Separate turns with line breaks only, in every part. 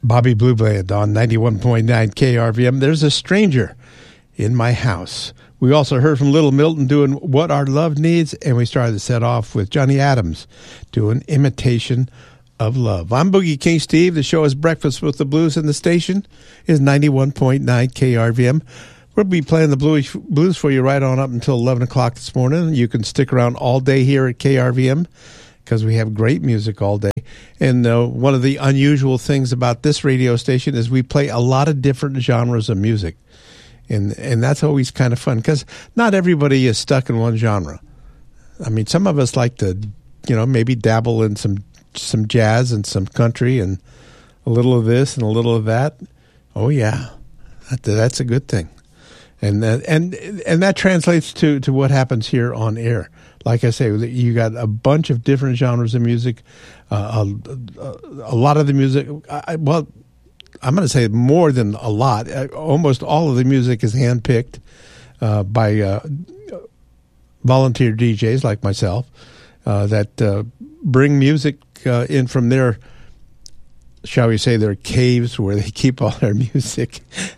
Bobby Blue Bland on 91.9 KRVM. There's a stranger in my house. We also heard from Little Milton doing What Our Love Needs, and we started the set off with Johnny Adams doing Imitation of Love. I'm Boogie King Steve. The show is Breakfast with the Blues, and the station is 91.9 KRVM. We'll be playing the blues for you right on up until 11 o'clock this morning. You can stick around all day here at KRVM because we have great music all day. And one of the unusual things about this radio station is we play a lot of different genres of music. And that's always kind of fun because not everybody is stuck in one genre. I mean, some of us like to, maybe dabble in some jazz and some country and a little of this and a little of that. Oh, yeah, that's a good thing. And that translates to what happens here on air. Like I say, you got a bunch of different genres of music. A lot of the music, I'm going to say more than a lot. Almost all of the music is handpicked by volunteer DJs like myself that bring music in from their, shall we say, their caves where they keep all their music.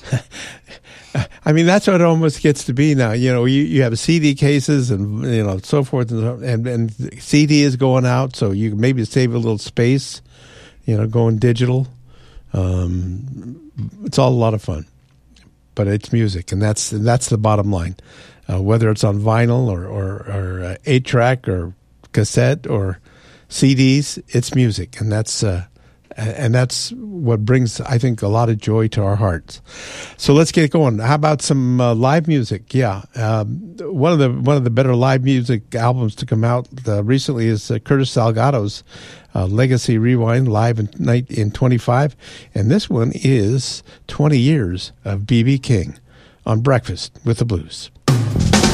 I mean, that's what it almost gets to be now. You have CD cases and, so forth, and CD is going out, so you can maybe save a little space, going digital. It's all a lot of fun, but it's music, and that's the bottom line. Whether it's on vinyl or 8-track or cassette or CDs, it's music, and that's what brings, I think, a lot of joy to our hearts. So let's get going. How about some live music? Yeah, one of the better live music albums to come out recently is Curtis Salgado's Legacy Rewind live in 25, and this one is 20 years of B.B. King on Breakfast with the Blues.